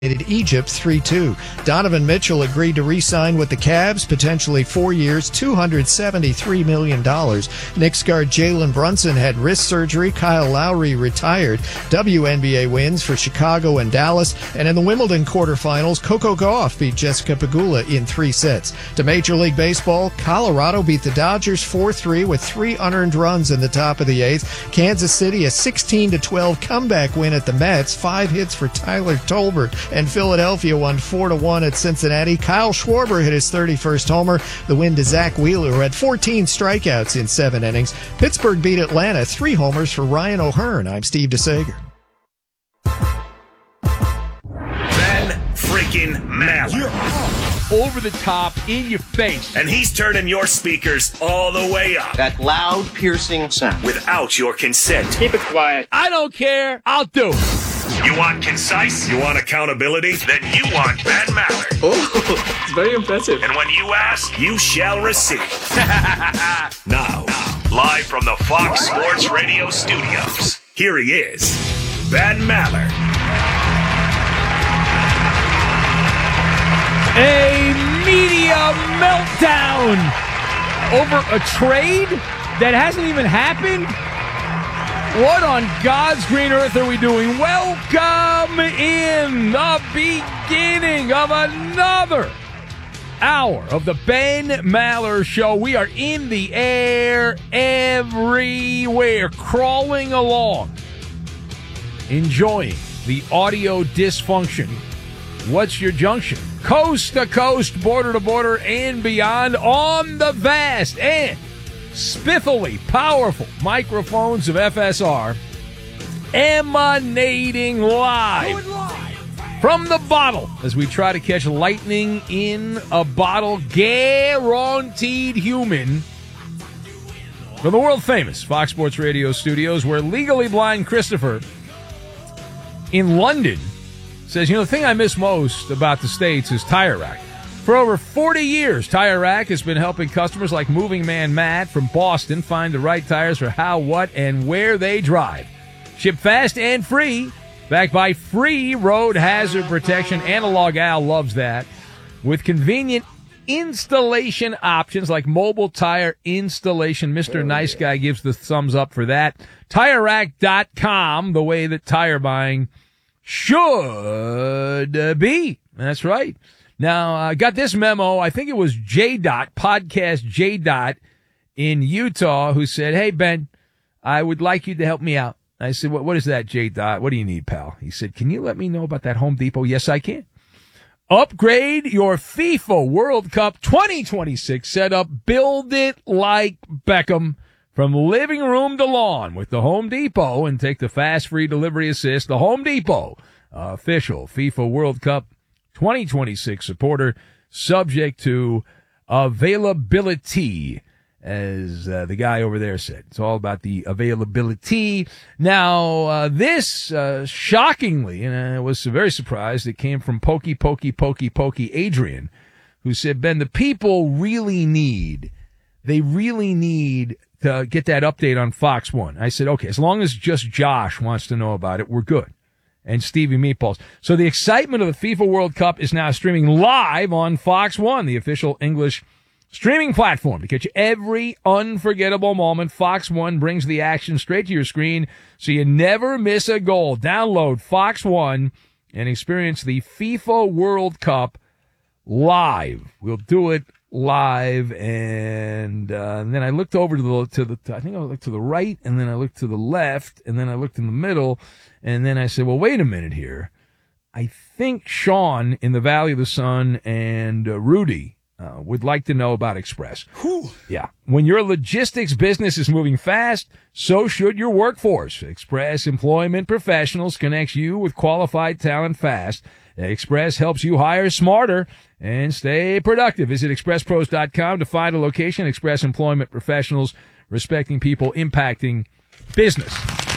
Egypt 3-2. Donovan Mitchell agreed to re-sign with the Cavs, potentially 4 years, $273 million. Knicks guard Jalen Brunson had wrist surgery. Kyle Lowry retired. WNBA wins for Chicago and Dallas. And in the Wimbledon quarterfinals, Coco Gauff beat Jessica Pegula in 3 sets. To Major League Baseball, Colorado beat the Dodgers 4-3 with 3 unearned runs in the top of the 8th. Kansas City, a 16-12 comeback win at the Mets. 5 hits for Tyler Tolbert. And Philadelphia won 4-1 at Cincinnati. Kyle Schwarber hit his 31st homer. The win to Zach Wheeler, who had 14 strikeouts in 7 innings. Pittsburgh beat Atlanta, 3 homers for Ryan O'Hearn. I'm Steve DeSager. Ben freaking Maller. Over the top, in your face. And he's turning your speakers all the way up. That loud, piercing sound. Without your consent. Keep it quiet. I don't care. I'll do it. You want concise? You want accountability? Then you want Ben Maller. Oh, it's very impressive. And when you ask, you shall receive. Now, live from the Fox Sports Radio studios, here he is, Ben Maller. A media meltdown over a trade that hasn't even happened? What on God's green earth are we doing? Welcome in the beginning of another hour of the Ben Maller Show. We are in the air everywhere, crawling along, enjoying the audio dysfunction. What's your junction? Coast to coast, border to border, and beyond on the vast and spiffily powerful microphones of FSR, emanating live from the bottle as we try to catch lightning in a bottle, guaranteed human, from the world-famous Fox Sports Radio studios, where legally blind Christopher in London says, the thing I miss most about the States is Tire Rack. For over 40 years, Tire Rack has been helping customers like Moving Man Matt from Boston find the right tires for how, what, and where they drive. Ship fast and free, backed by free road hazard protection. Analog Al loves that. With convenient installation options like mobile tire installation. Mr. Nice Guy gives the thumbs up for that. TireRack.com, the way that tire buying should be. That's right. Now, I got this memo. I think it was Podcast J. in Utah, who said, "Hey, Ben, I would like you to help me out." I said, what is that, J. What do you need, pal? He said, "Can you let me know about that Home Depot?" Yes, I can. Upgrade your FIFA World Cup 2026 setup. Build it like Beckham from living room to lawn with the Home Depot, and take the fast free delivery assist. The Home Depot, official FIFA World Cup 2026 supporter, subject to availability, as the guy over there said. It's all about the availability. Now, this, shockingly, and I was very surprised, it came from Pokey Adrian, who said, "Ben, the people really need to get that update on Fox One." I said, okay, as long as just Josh wants to know about it, we're good. And Stevie Meatballs. So the excitement of the FIFA World Cup is now streaming live on Fox One, the official English streaming platform. To catch every unforgettable moment, Fox One brings the action straight to your screen so you never miss a goal. Download Fox One and experience the FIFA World Cup live. We'll do it live, and then I looked over I think I looked to the right, and then I looked to the left, and then I looked in the middle, and then I said, well, wait a minute here. I think Sean in the Valley of the Sun and Rudy would like to know about Express. Whew. Yeah. When your logistics business is moving fast, so should your workforce. Express Employment Professionals connects you with qualified talent fast. Express helps you hire smarter and stay productive. Visit expresspros.com to find a location. Express Employment Professionals, respecting people, impacting business.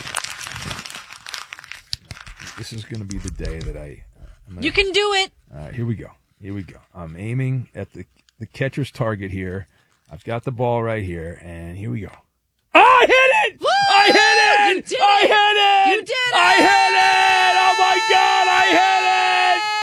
This is going to be the day that you can do it. All right, here we go. I'm aiming at the catcher's target here. I've got the ball right here, and here we go. I hit it! Woo! I hit it! You did I it! hit it! You did it! I hit it! Oh, my God, I hit it!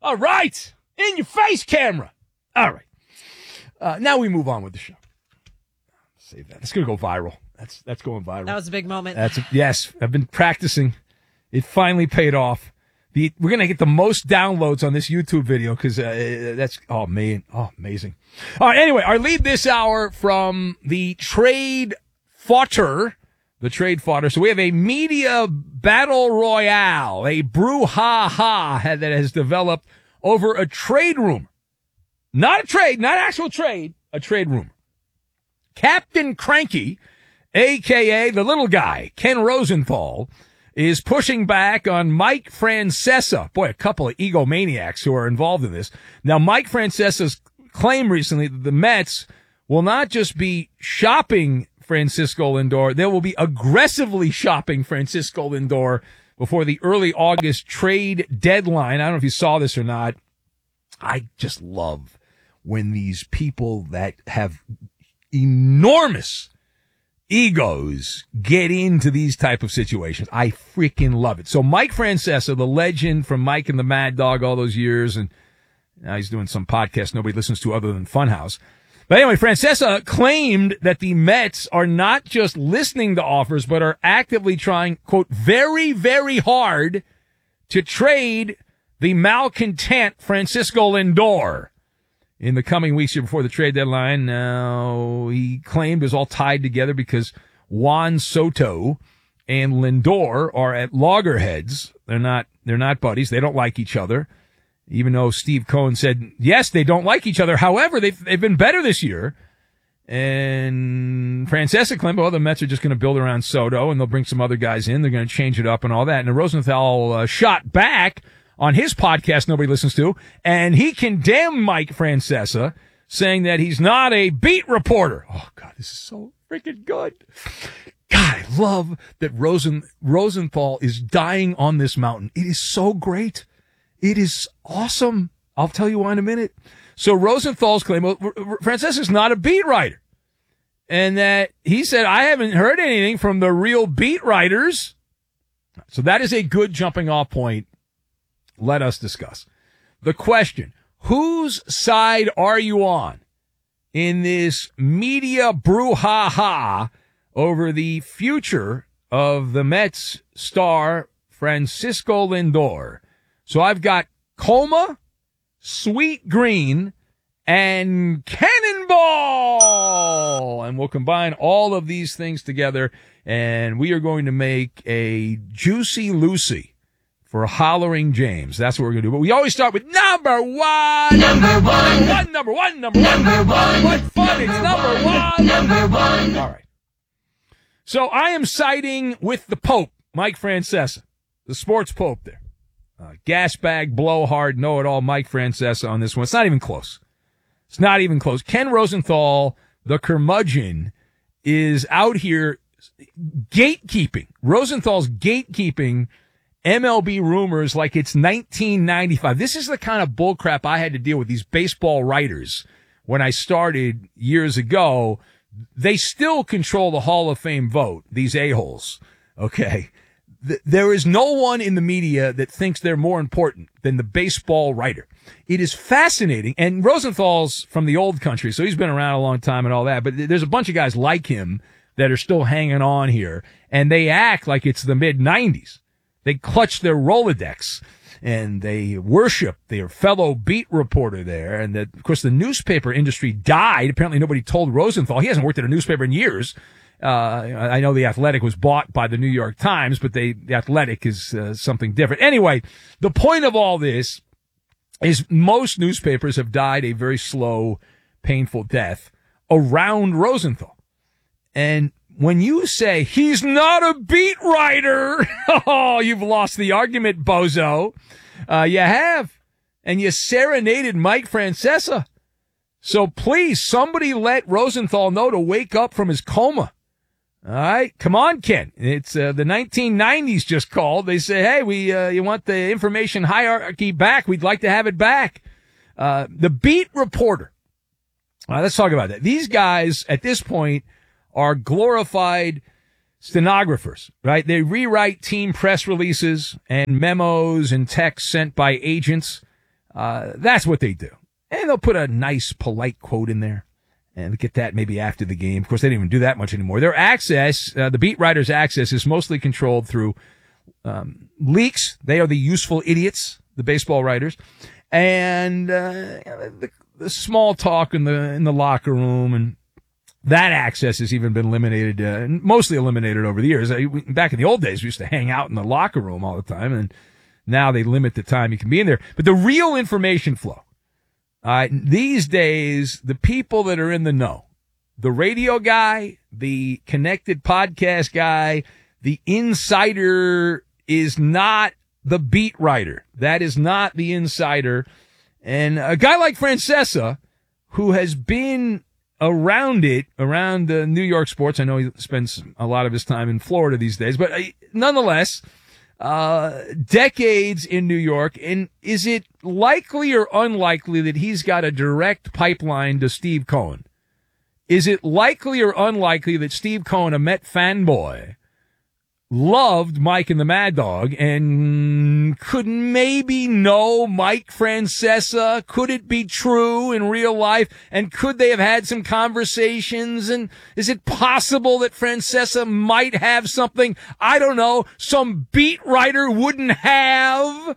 All right. In your face, camera. All right. Now we move on with the show. Save that. It's going to go viral. That's going viral. That was a big moment. Yes, I've been practicing. It finally paid off. We're going to get the most downloads on this YouTube video because that's, oh, man. Oh, amazing. All right, anyway, our lead this hour from the trade fodder. So we have a media battle royale, a brouhaha that has developed over a trade rumor. Not a trade, not actual trade, a trade rumor. Captain Cranky, a.k.a. the little guy, Ken Rosenthal, is pushing back on Mike Francesa. Boy, a couple of egomaniacs who are involved in this. Now, Mike Francesa's claim recently that the Mets will not just be shopping Francisco Lindor, they will be aggressively shopping Francisco Lindor before the early August trade deadline. I don't know if you saw this or not. I just love when these people that have enormous egos get into these type of situations. I freaking love it. So Mike Francesa, the legend from Mike and the Mad Dog all those years, and now he's doing some podcast nobody listens to other than Funhouse. But anyway, Francesa claimed that the Mets are not just listening to offers, but are actively trying, quote, very, very hard to trade the malcontent Francisco Lindor in the coming weeks here before the trade deadline. Now, he claimed it was all tied together because Juan Soto and Lindor are at loggerheads. They're not buddies. They don't like each other. Even though Steve Cohen said, yes, they don't like each other. However, they've been better this year. And Francesa claimed, well, the Mets are just going to build around Soto and they'll bring some other guys in. They're going to change it up and all that. And Rosenthal shot back on his podcast nobody listens to, and he condemned Mike Francesa, saying that he's not a beat reporter. Oh, God, this is so freaking good. God, I love that Rosenthal is dying on this mountain. It is so great. It is awesome. I'll tell you why in a minute. So Rosenthal's claim, well, Francesa's not a beat writer. And that he said, I haven't heard anything from the real beat writers. So that is a good jumping off point. Let us discuss the question. Whose side are you on in this media brouhaha over the future of the Mets star Francisco Lindor? So I've got Coma, Sweet Green, and Cannonball. And we'll combine all of these things together, and we are going to make a Juicy Lucy for Hollering James. That's what we're going to do. But we always start with number one. Number one. Number one. What fun. It's number one. Number one. All right. So I am siding with the Pope, Mike Francesa, the sports Pope there. Gas bag, blowhard, know-it-all, Mike Francesa on this one. It's not even close. It's not even close. Ken Rosenthal, the curmudgeon, is out here gatekeeping. Rosenthal's gatekeeping MLB rumors like it's 1995. This is the kind of bullcrap I had to deal with, these baseball writers. When I started years ago, they still control the Hall of Fame vote, these a-holes. Okay. There is no one in the media that thinks they're more important than the baseball writer. It is fascinating. And Rosenthal's from the old country, so he's been around a long time and all that. But there's a bunch of guys like him that are still hanging on here. And they act like it's the mid-90s. They clutch their Rolodex and they worship their fellow beat reporter there. And of course, the newspaper industry died. Apparently nobody told Rosenthal. He hasn't worked at a newspaper in years. I know The Athletic was bought by the New York Times, but The Athletic is something different. Anyway, the point of all this is most newspapers have died a very slow, painful death around Rosenthal. And when you say he's not a beat writer, oh, you've lost the argument, bozo. You have. And you serenaded Mike Francesa. So please, somebody let Rosenthal know to wake up from his coma. All right, come on, Ken. It's the 1990s just called. They say, hey, you want the information hierarchy back? We'd like to have it back. The beat reporter. Let's talk about that. These guys at this point are glorified stenographers, right? They rewrite team press releases and memos and texts sent by agents. That's what they do. And they'll put a nice, polite quote in there and get that maybe after the game. Of course, they don't even do that much anymore. Their access, the beat writers' access is mostly controlled through leaks. They are the useful idiots, the baseball writers. And the small talk in the locker room, and that access has even been eliminated, mostly eliminated over the years. Back in the old days, we used to hang out in the locker room all the time, and now they limit the time you can be in there. But the real information flow, these days, the people that are in the know, the radio guy, the connected podcast guy, the insider is not the beat writer. That is not the insider. And a guy like Francesa, who has been around New York sports. I know he spends a lot of his time in Florida these days, but nonetheless, decades in New York. And is it likely or unlikely that he's got a direct pipeline to Steve Cohen? Is it likely or unlikely that Steve Cohen, a Met fanboy, loved Mike and the Mad Dog and could maybe know Mike Francesa? Could it be true in real life? And could they have had some conversations? And is it possible that Francesa might have something, I don't know, some beat writer wouldn't have?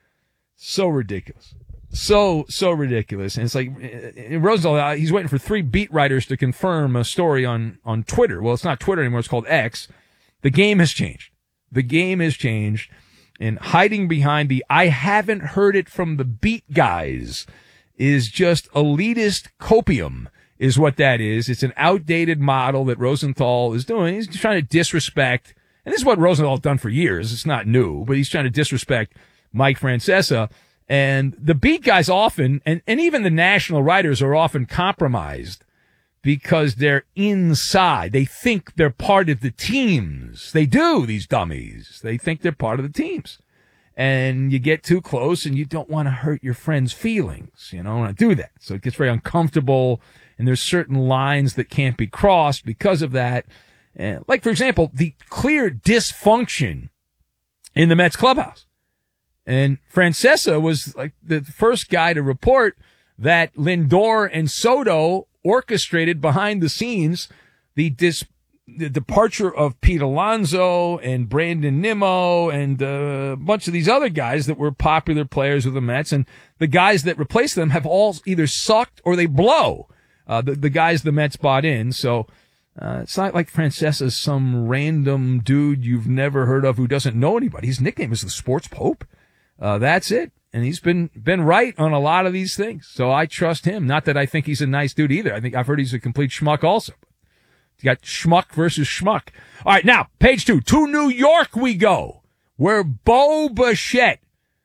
So ridiculous. So ridiculous. And it's like, Rosenthal, he's waiting for 3 beat writers to confirm a story on Twitter. Well, it's not Twitter anymore. It's called X. The game has changed. The game has changed. And hiding behind the I haven't heard it from the beat guys is just elitist copium is what that is. It's an outdated model that Rosenthal is doing. He's trying to disrespect, and this is what Rosenthal has done for years. It's not new, but he's trying to disrespect Mike Francesa. And the beat guys often, and even the national writers are often compromised because they're inside. They think they're part of the teams. They do, these dummies. They think they're part of the teams. And you get too close and you don't want to hurt your friend's feelings. You don't want to do that. So it gets very uncomfortable. And there's certain lines that can't be crossed because of that. Like, for example, the clear dysfunction in the Mets clubhouse. And Francesa was like the first guy to report that Lindor and Soto orchestrated behind the scenes the departure of Pete Alonso and Brandon Nimmo and a bunch of these other guys that were popular players with the Mets, and the guys that replaced them have all either sucked or they blow. The guys the Mets bought in, so it's not like Francesa's some random dude you've never heard of who doesn't know anybody. His nickname is the Sports Pope. That's it. And he's been right on a lot of these things. So I trust him. Not that I think he's a nice dude either. I've heard he's a complete schmuck also. You got schmuck versus schmuck. All right, now, page 2. To New York we go, where Bo Bichette,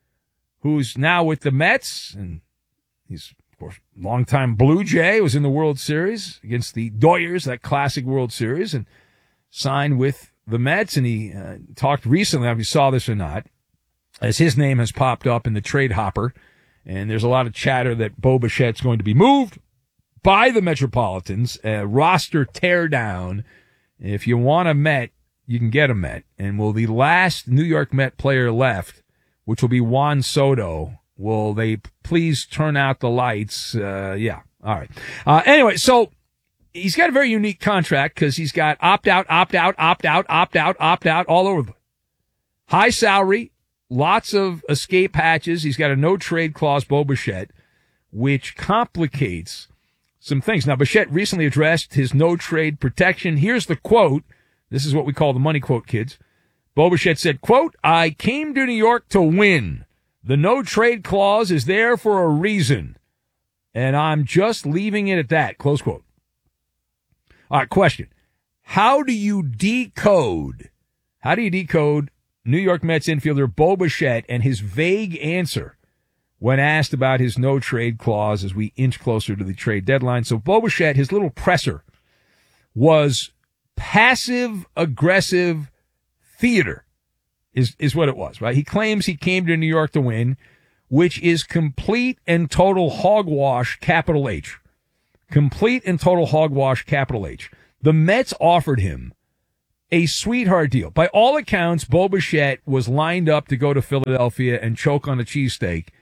who's now with the Mets, and he's, of course, longtime Blue Jay, was in the World Series against the Doyers, that classic World Series, and signed with the Mets. And he talked recently, I don't know if you saw this or not, as his name has popped up in the trade hopper, and there's a lot of chatter that Bo Bichette's going to be moved by the Metropolitans, roster teardown. If you want a Met, you can get a Met. And will the last New York Met player left, which will be Juan Soto, will they please turn out the lights? Yeah. All right. Anyway, so he's got a very unique contract because he's got opt-out, opt-out, opt-out, opt-out, opt-out all over the place. High salary. Lots of escape hatches. He's got a no-trade clause, Bo Bichette, which complicates some things. Now, Bichette recently addressed his no-trade protection. Here's the quote. This is what we call the money quote, kids. Bo Bichette said, quote, "I came to New York to win. The no-trade clause is there for a reason, and I'm just leaving it at that," close quote. All right, question. How do you decode New York Mets infielder Bo Bichette and his vague answer when asked about his no-trade clause as we inch closer to the trade deadline? So Bo Bichette, his little presser, was passive-aggressive theater is what it was, right? He claims he came to New York to win, which is complete and total hogwash, capital H. Complete and total hogwash, capital H. The Mets offered him a sweetheart deal. By all accounts, Bo Bichette was lined up to go to Philadelphia and choke on a cheesesteak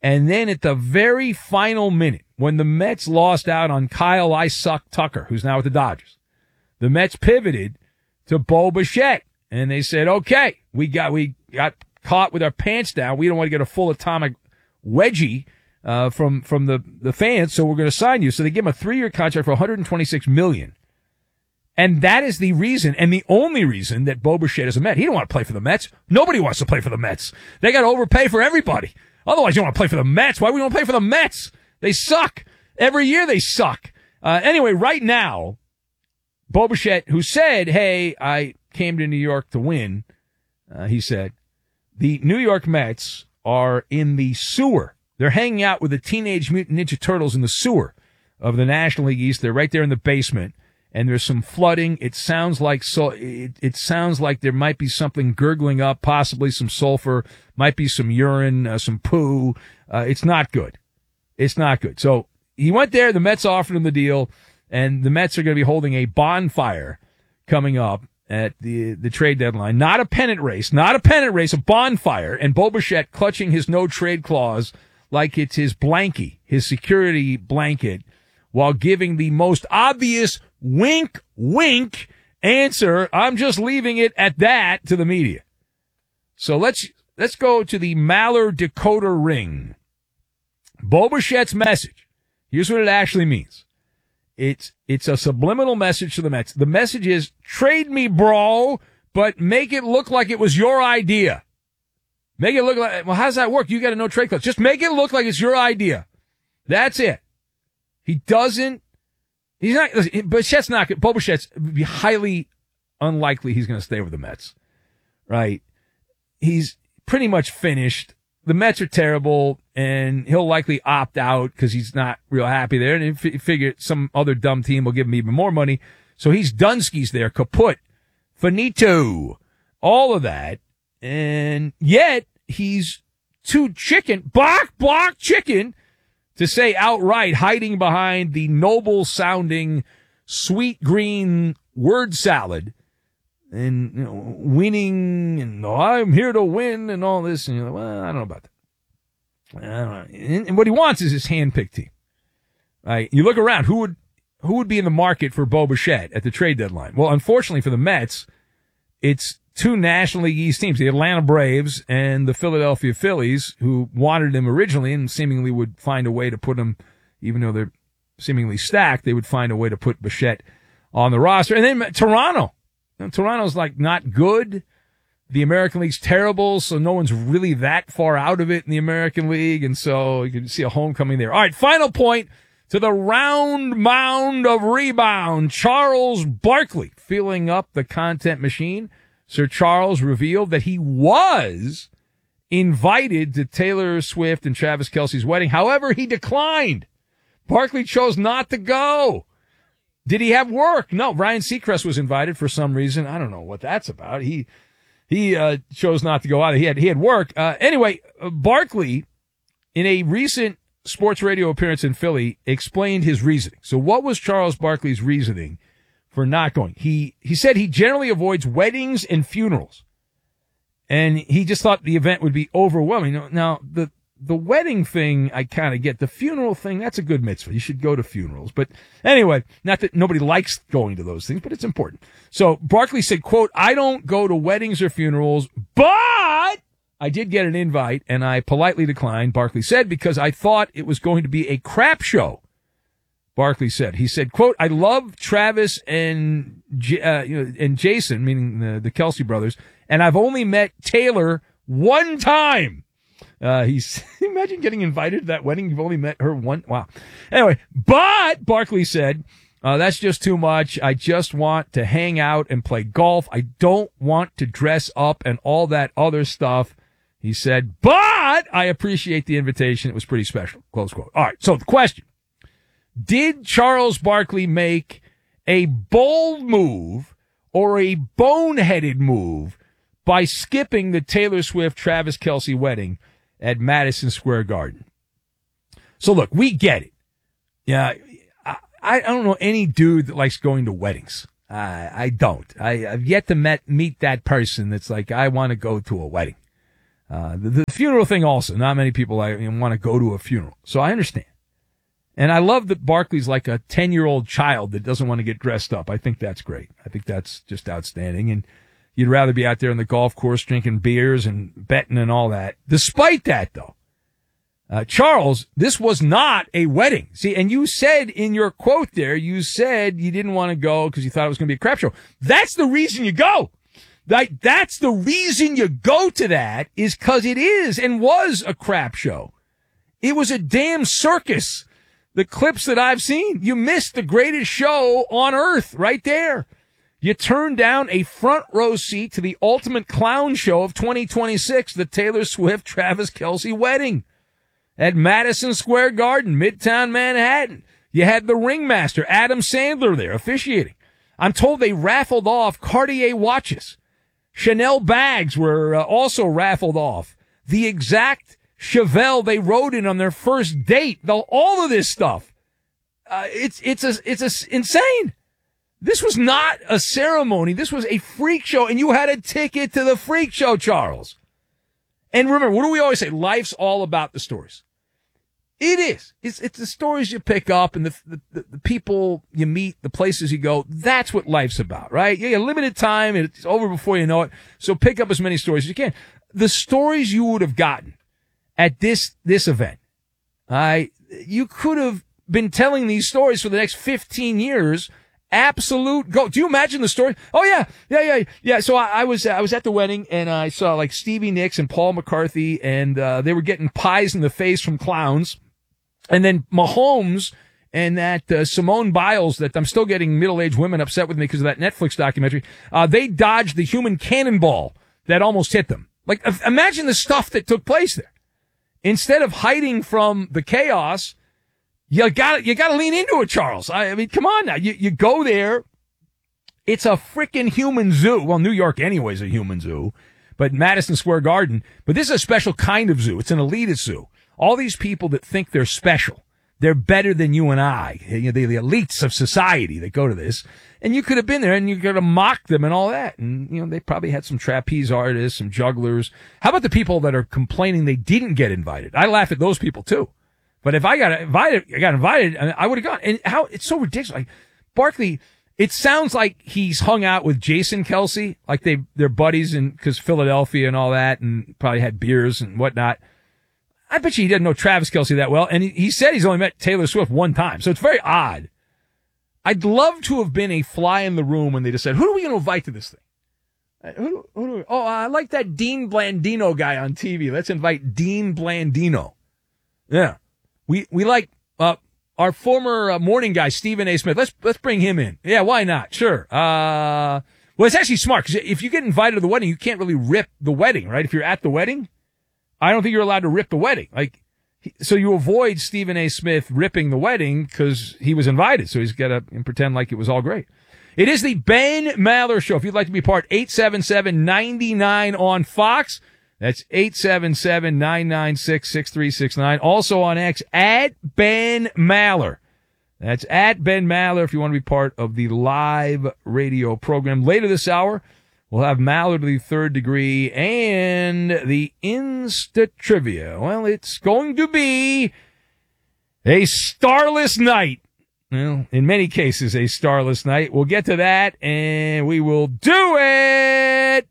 And then at the very final minute, when the Mets lost out on Kyle I Suck Tucker, who's now with the Dodgers, the Mets pivoted to Bo Bichette. And they said, okay, we got caught with our pants down. We don't want to get a full atomic wedgie from the fans, so we're going to sign you. So they give him a 3-year contract for $126 million. And that is the reason, and the only reason, that Bo Bichette is a Met. He don't want to play for the Mets. Nobody wants to play for the Mets. They got to overpay for everybody. Otherwise, you don't want to play for the Mets. Why would you want to play for the Mets? They suck. Every year they suck. Anyway, right now, Bo Bichette, who said, hey, I came to New York to win, he said, the New York Mets are in the sewer. They're hanging out with the Teenage Mutant Ninja Turtles in the sewer of the National League East. They're right there in the basement, and there's some flooding. It sounds like it sounds like there might be something gurgling up, possibly some sulfur, might be some urine, some poo. It's not good. It's not good. So he went there. The Mets offered him the deal, and the Mets are going to be holding a bonfire coming up at the trade deadline. Not a pennant race, a bonfire. And Bo Bichette clutching his no-trade clause like it's his blankie, his security blanket, while giving the most obvious wink, wink answer, I'm just leaving it at that, to the media. So let's go to the Maller decoder ring. Bo Bichette's message. Here's what it actually means. It's a subliminal message to the Mets. The message is, trade me, bro, but make it look like it was your idea. Make it look like, well, how does that work? You got a no-trade clause. Just make it look like it's your idea. That's it. Bichette's not, Bo Bichette's be highly unlikely he's going to stay with the Mets. Right? He's pretty much finished. The Mets are terrible, and he'll likely opt out because he's not real happy there. And he figured some other dumb team will give him even more money. So he's Dunski's there, kaput, finito, all of that. And yet he's too block chicken, to say outright, hiding behind the noble-sounding, sweet green word salad, and winning, and I'm here to win, and all this. And you're like, well, I don't know about that. I don't know. And what he wants is his hand-picked team. Right? You look around, who would be in the market for Bo Bichette at the trade deadline? Well, unfortunately for the Mets, it's two National League East teams, the Atlanta Braves and the Philadelphia Phillies, who wanted him originally and seemingly would find a way to put him, even though they're seemingly stacked, they would find a way to put Bichette on the roster. And then Toronto. Toronto's like not good. The American League's terrible, so no one's really that far out of it in the American League, and so you can see a homecoming there. All right, final point to the round mound of rebound. Charles Barkley filling up the content machine. Sir Charles revealed that he was invited to Taylor Swift and Travis Kelce's wedding. However, he declined. Barkley chose not to go. Did he have work? No. Ryan Seacrest was invited for some reason. I don't know what that's about. He chose not to go either. He had work. Anyway, Barkley, in a recent sports radio appearance in Philly, explained his reasoning. So what was Charles Barkley's reasoning for not going? He said he generally avoids weddings and funerals, and he just thought the event would be overwhelming. Now, the wedding thing, I kind of get. The funeral thing, that's a good mitzvah. You should go to funerals. But anyway, not that nobody likes going to those things, but it's important. So Barkley said, quote, I don't go to weddings or funerals, but I did get an invite, and I politely declined, Barkley said, because I thought it was going to be a crap show. Barkley said. He said, quote, I love Travis and Jason, meaning the Kelce brothers, and I've only met Taylor one time. Imagine getting invited to that wedding. You've only met her one. Wow. Anyway, but Barkley said, that's just too much. I just want to hang out and play golf. I don't want to dress up and all that other stuff. He said, but I appreciate the invitation. It was pretty special. Close quote. All right. So the question, did Charles Barkley make a bold move or a boneheaded move by skipping the Taylor Swift Travis Kelce wedding at Madison Square Garden? So look, we get it. Yeah, I don't know any dude that likes going to weddings. I don't. I've yet to meet that person that's like, I want to go to a wedding. The funeral thing also. Not many people want to go to a funeral. So I understand. And I love that Barkley's like a 10-year-old child that doesn't want to get dressed up. I think that's great. I think that's just outstanding. And you'd rather be out there on the golf course drinking beers and betting and all that. Despite that, though, Charles, this was not a wedding. See, and you said in your quote there, you said you didn't want to go because you thought it was going to be a crap show. That's the reason you go. That's the reason you go to that, is because it is and was a crap show. It was a damn circus. The clips that I've seen, you missed the greatest show on earth right there. You turned down a front row seat to the ultimate clown show of 2026, the Taylor Swift-Travis Kelce wedding at Madison Square Garden, Midtown Manhattan. You had the ringmaster, Adam Sandler, there officiating. I'm told they raffled off Cartier watches. Chanel bags were also raffled off. The exact Chevelle they rode in on their first date. All of this stuff. It's insane. This was not a ceremony. This was a freak show, and you had a ticket to the freak show, Charles. And remember, what do we always say? Life's all about the stories. It is. It's the stories you pick up and the people you meet, the places you go. That's what life's about, right? You got limited time, and it's over before you know it. So pick up as many stories as you can. The stories you would have gotten at this event, you could have been telling these stories for the next 15 years. Absolute go. Do you imagine the story? Oh yeah. So I was at the wedding, and I saw like Stevie Nicks and Paul McCarthy, and they were getting pies in the face from clowns. And then Mahomes and that Simone Biles, that I'm still getting middle-aged women upset with me because of that Netflix documentary. They dodged the human cannonball that almost hit them. Like, imagine the stuff that took place there. Instead of hiding from the chaos, you gotta lean into it, Charles. I mean, come on now. You go there. It's a freaking human zoo. Well, New York anyway is a human zoo, but Madison Square Garden. But this is a special kind of zoo. It's an elitist zoo. All these people that think they're special, they're better than you and I, the elites of society that go to this. And you could have been there and you could have mocked them and all that. And, they probably had some trapeze artists, some jugglers. How about the people that are complaining they didn't get invited? I laugh at those people too. But if I got invited, I would have gone. And it's so ridiculous. Like, Barkley, it sounds like he's hung out with Jason Kelce, like they're buddies because Philadelphia and all that, and probably had beers and whatnot. I bet you he doesn't know Travis Kelce that well. And he said he's only met Taylor Swift one time. So it's very odd. I'd love to have been a fly in the room when they just said, who are we going to invite to this thing? I like that Dean Blandino guy on TV. Let's invite Dean Blandino. Yeah. We like, our former morning guy, Stephen A. Smith. Let's bring him in. Yeah, why not? Sure. Well, it's actually smart because if you get invited to the wedding, you can't really rip the wedding, right? If you're at the wedding, I don't think you're allowed to rip the wedding. So you avoid Stephen A. Smith ripping the wedding because he was invited. So he's got to pretend like it was all great. It is the Ben Maller Show. If you'd like to be part, 877-99 on Fox. That's 877-996-6369. Also on X, at Ben Maller. That's at Ben Maller if you want to be part of the live radio program. Later this hour, we'll have Maller to the third degree and the Insta Trivia. Well, it's going to be a starless night. Well, in many cases, a starless night. We'll get to that, and we will do it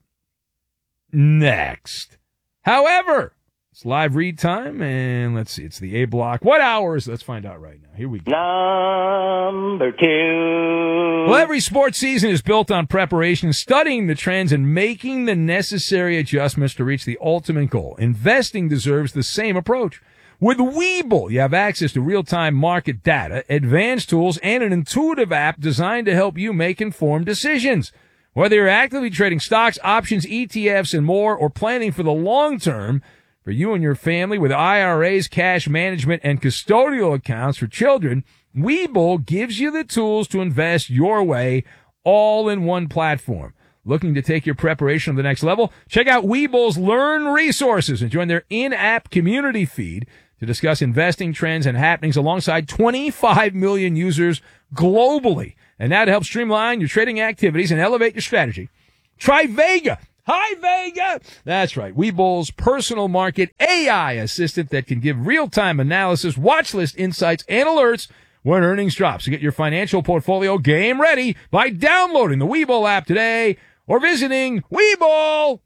next. However, it's live read time, and let's see, it's the A block. What hours? Let's find out right now. Here we go. Number 2. Well, every sports season is built on preparation, studying the trends, and making the necessary adjustments to reach the ultimate goal. Investing deserves the same approach. With Webull, you have access to real-time market data, advanced tools, and an intuitive app designed to help you make informed decisions. Whether you're actively trading stocks, options, ETFs, and more, or planning for the long term, for you and your family with IRAs, cash management, and custodial accounts for children, Webull gives you the tools to invest your way, all in one platform. Looking to take your preparation to the next level? Check out Webull's Learn Resources and join their in-app community feed to discuss investing trends and happenings alongside 25 million users globally. And now to help streamline your trading activities and elevate your strategy, try Vega, Hi, Vega! That's right. Webull's personal market AI assistant that can give real-time analysis, watch list insights, and alerts when earnings drop. So get your financial portfolio game ready by downloading the Webull app today or visiting Webull.com.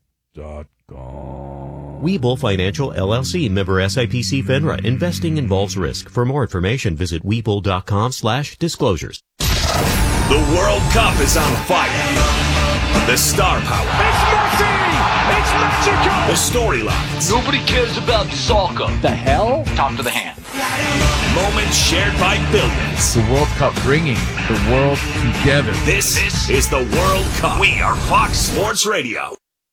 Webull Financial LLC, member SIPC FINRA. Investing involves risk. For more information, visit Webull.com/disclosures. The World Cup is on fire. The star power. It's Messi! It's Mexico! The storylines. Nobody cares about soccer. The hell? Talk to the hand. Moments shared by billions. The World Cup bringing the world together. This is the World Cup. We are Fox Sports Radio.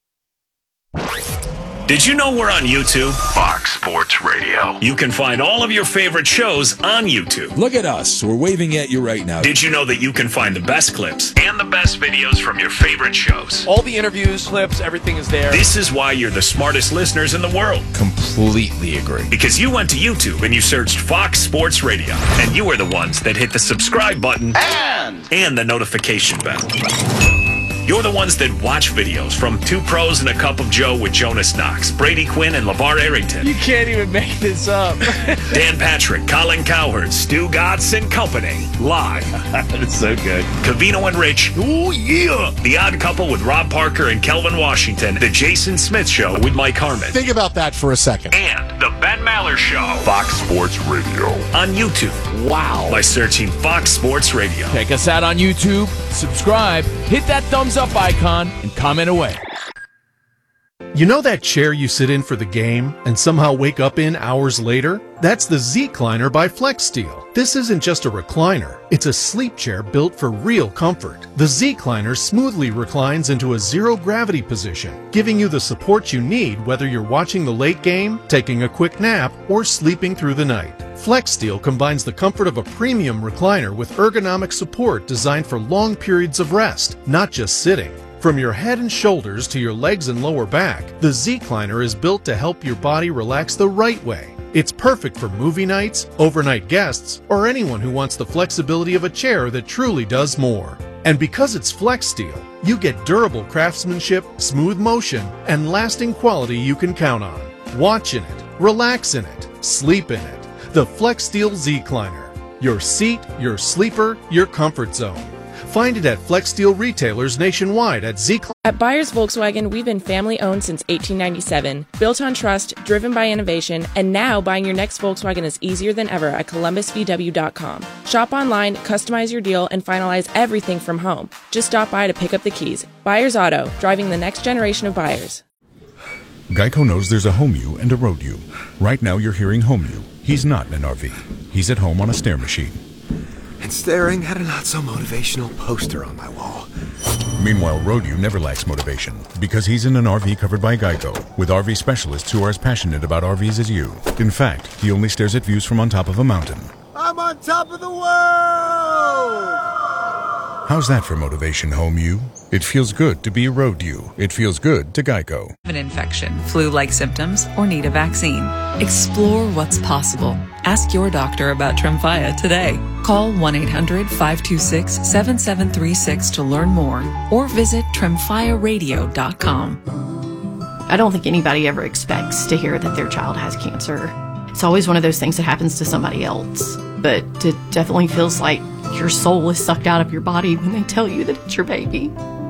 Did you know we're on YouTube? Fox Sports Radio. You can find all of your favorite shows on YouTube. Look at us. We're waving at you right now. Did you know that you can find the best clips and the best videos from your favorite shows? All the interviews, clips, everything is there. This is why you're the smartest listeners in the world. Completely agree. Because you went to YouTube and you searched Fox Sports Radio. And you were the ones that hit the subscribe button and the notification bell. You're the ones that watch videos from Two Pros and a Cup of Joe with Jonas Knox, Brady Quinn, and LeVar Arrington. You can't even make this up. Dan Patrick, Colin Cowherd, Stu Gatz and Company. Live. That's so good. Cavino and Rich. Oh, yeah. The Odd Couple with Rob Parker and Kelvin Washington. The Jason Smith Show with Mike Harmon. Think about that for a second. And The Ben Maller Show. Fox Sports Radio. On YouTube. Wow. By searching Fox Sports Radio. Check us out on YouTube. Subscribe. Hit that thumbs up icon and comment away. You know that chair you sit in for the game and somehow wake up in hours later? That's the Z-Cliner by FlexSteel. This isn't just a recliner. It's a sleep chair built for real comfort. The Z-Cliner smoothly reclines into a zero-gravity position, giving you the support you need whether you're watching the late game, taking a quick nap, or sleeping through the night. FlexSteel combines the comfort of a premium recliner with ergonomic support designed for long periods of rest, not just sitting. From your head and shoulders to your legs and lower back, the Z-Cliner is built to help your body relax the right way. It's perfect for movie nights, overnight guests, or anyone who wants the flexibility of a chair that truly does more. And because it's FlexSteel, you get durable craftsmanship, smooth motion, and lasting quality you can count on. Watch in it, relax in it, sleep in it. The FlexSteel Z-Cliner. Your seat, your sleeper, your comfort zone. Find it at FlexSteel retailers nationwide at Z-Cliner. At Byers Volkswagen, we've been family-owned since 1897, built on trust, driven by innovation, and now buying your next Volkswagen is easier than ever at ColumbusVW.com. Shop online, customize your deal, and finalize everything from home. Just stop by to pick up the keys. Byers Auto, driving the next generation of buyers. Geico knows there's a home you and a road you. Right now you're hearing home you. He's not in an RV. He's at home on a stair machine. And staring at a not-so-motivational poster on my wall. Meanwhile, Road-U never lacks motivation because he's in an RV covered by Geico with RV specialists who are as passionate about RVs as you. In fact, he only stares at views from on top of a mountain. I'm on top of the world! How's that for motivation, home you? It feels good to be Road-U. It feels good to Geico. An infection, flu-like symptoms, or need a vaccine. Explore what's possible. Ask your doctor about Tremfya today. Call 1-800-526-7736 to learn more or visit TremfyaRadio.com. I don't think anybody ever expects to hear that their child has cancer. It's always one of those things that happens to somebody else. But it definitely feels like your soul is sucked out of your body when they tell you that it's your baby.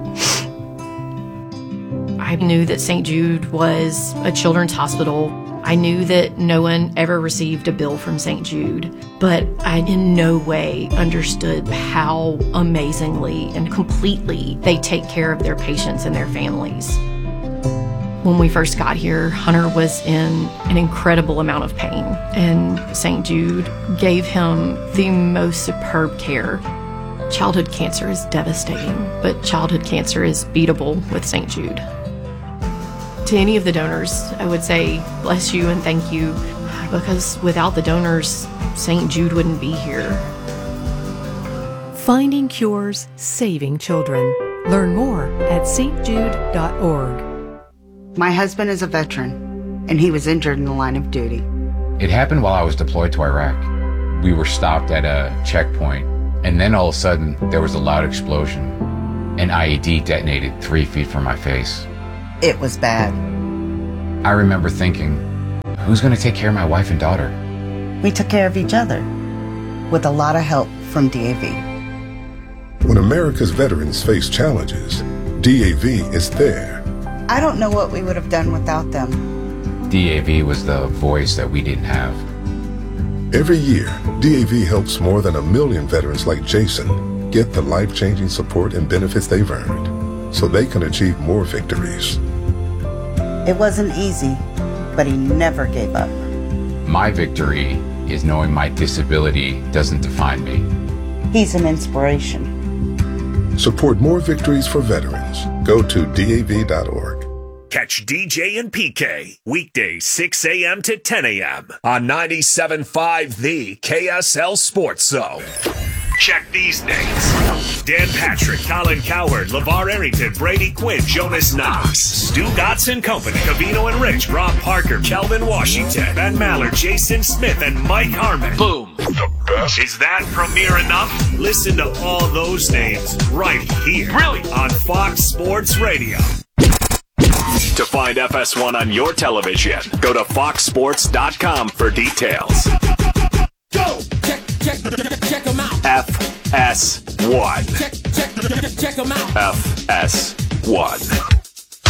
I knew that St. Jude was a children's hospital. I knew that no one ever received a bill from St. Jude, but I in no way understood how amazingly and completely they take care of their patients and their families. When we first got here, Hunter was in an incredible amount of pain, and St. Jude gave him the most superb care. Childhood cancer is devastating, but childhood cancer is beatable with St. Jude. To any of the donors, I would say bless you and thank you, because without the donors, St. Jude wouldn't be here. Finding cures, saving children. Learn more at stjude.org. My husband is a veteran, and he was injured in the line of duty. It happened while I was deployed to Iraq. We were stopped at a checkpoint, and then all of a sudden, there was a loud explosion. An IED detonated 3 feet from my face. It was bad. I remember thinking, who's going to take care of my wife and daughter? We took care of each other with a lot of help from DAV. When America's veterans face challenges, DAV is there. I don't know what we would have done without them. DAV was the voice that we didn't have. Every year, DAV helps more than 1 million veterans like Jason get the life-changing support and benefits they've earned so they can achieve more victories. It wasn't easy, but he never gave up. My victory is knowing my disability doesn't define me. He's an inspiration. Support more victories for veterans. Go to DAV.org. Catch DJ and PK weekdays 6 a.m. to 10 a.m. on 97.5 The KSL Sports Zone. Check these names: Dan Patrick, Colin Cowherd, LeVar Arrington, Brady Quinn, Jonas Knox, Stu Gotts and Company, Cavino and Rich, Rob Parker, Kelvin Washington, Ben Maller, Jason Smith, and Mike Harmon. Boom. The best. Is that premiere enough? Listen to all those names right here. Really? On Fox Sports Radio. To find FS1 on your television, go to foxsports.com for details. Go! Check them out. FS1. Check them out. FS1.